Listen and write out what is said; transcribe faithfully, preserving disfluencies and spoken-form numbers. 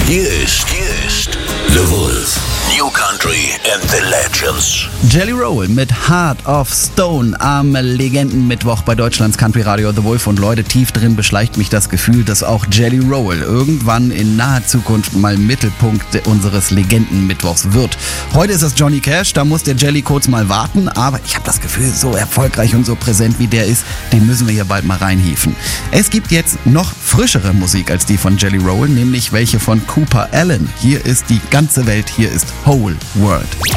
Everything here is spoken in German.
Hier ist, hier ist The Wolf. New Country and the Legends. Jelly Roll mit Heart of Stone am Legendenmittwoch bei Deutschlands Country Radio The Wolf. Und Leute, tief drin beschleicht mich das Gefühl, dass auch Jelly Roll irgendwann in naher Zukunft mal Mittelpunkt unseres Legendenmittwochs wird. Heute ist es Johnny Cash, da muss der Jelly kurz mal warten, aber ich habe das Gefühl, so erfolgreich und so präsent wie der ist, den müssen wir hier bald mal reinhieven. Es gibt jetzt noch frischere Musik als die von Jelly Roll, nämlich welche von Cooper Allen. Hier ist die ganze Welt, hier ist Whole World.